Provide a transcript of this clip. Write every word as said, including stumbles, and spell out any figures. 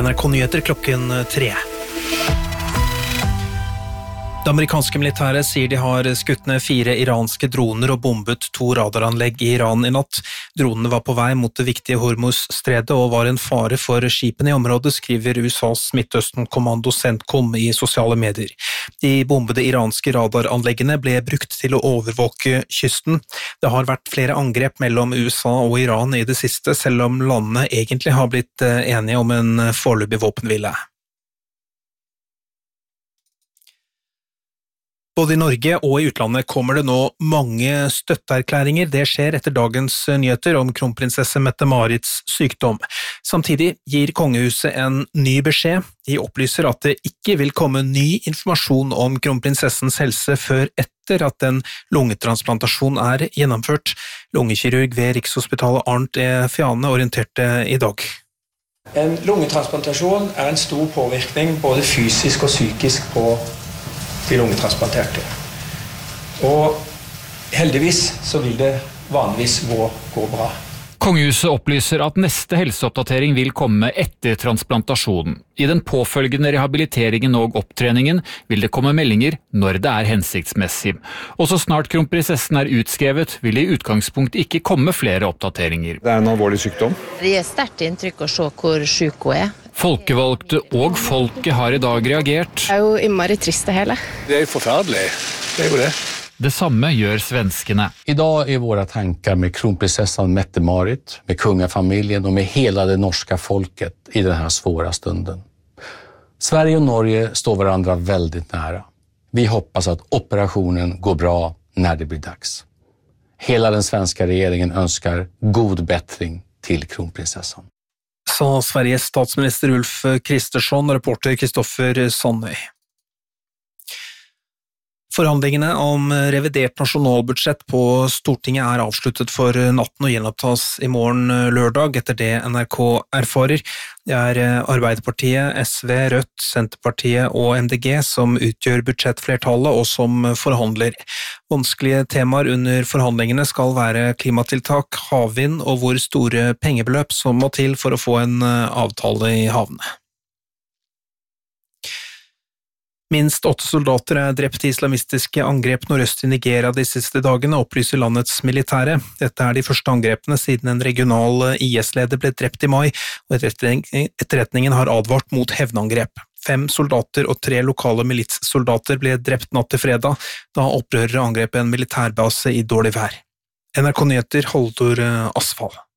N R K Nyheter klokken tre. Det amerikanske militæret sier de har skutt ned fire iranske droner og bombet to radaranlegg i Iran i natt. Dronene var på vei mot det viktige Hormuz-stredet og var en fare for skipene i området, skriver U S A's Midtøsten-kommando CENTCOM i sosiale medier. De bombede iranske radaranleggene ble brukt til å overvåke kysten. Det har vært flere angrep mellom U S A og Iran i det siste, selv om landene egentlig har blitt enige om en foreløpig våpenhvile. Både i Norge og i utlandet kommer det nå mange støtteerklæringer. Det skjer etter dagens nyheter om kronprinsesse Mette-Marits sykdom. Samtidig gir kongehuset en ny beskjed. De opplyser at det ikke vil komme ny informasjon om kronprinsessens helse før etter at en lungetransplantasjon er gjennomført. Lungekirurg ved Rikshospitalet Arnt E. Fjane orienterte i dag. En lungetransplantasjon er en stor påvirkning både fysisk og psykisk på de lungetransplanterte. Og heldigvis så vil det vanligvis gå, gå bra. Kongehuset opplyser at neste helseoppdatering vil komme etter transplantasjonen. I den påfølgende rehabiliteringen og opptreningen vil det komme meldinger når det er hensiktsmessig. Og så snart kronprinsessen er utskrevet, vil det i utgangspunkt ikke komme flere oppdateringer. Det er en alvorlig sykdom. Det gir sterkt inntrykk å se hvor syk hun er. Folkevalgte og folket har i dag reagert. Det er jo innmari trist det hele. Det er jo forferdelig. Det er jo det. Det samme gjør svenskene. I dag er våre tanker med kronprinsessan Mette-Marit, med kungafamiljen og med hele det norske folket i denne svåre stunden. Sverige og Norge står hverandre veldig nære. Vi hoppas at operasjonen går bra når det blir dags. Hele den svenske regjeringen ønsker god bedring til kronprinsessan. Sa Sveriges statsminister Ulf Kristersson og reporter Kristoffer Sonnøy. Forhandlingene om revidert nasjonalbudsjett på Stortinget er avsluttet for natten og gjenopptas i morgen lørdag, etter det N R K erfarer. Det er Arbeiderpartiet, S V, Rødt, Senterpartiet og M D G som utgjør budsjettflertallet og som forhandler. Vanskelige temaer under forhandlingene skal være klimatiltak, havvind og hvor store pengebeløp som må til for å få en avtale i havne. Minst åtte soldater er drept i islamistiske angrep nordøst i Nigeria de siste dagene, opplyser landets militære. Dette er de første angrepene siden en regional I S-leder ble drept i mai, og etterretningen har advart mot hevnangrep. Fem soldater og tre lokale militssoldater ble drept natt til fredag, da opprørere angrep en militærbase i dårlig vær. N R K Nyheter, Haldor Asfall.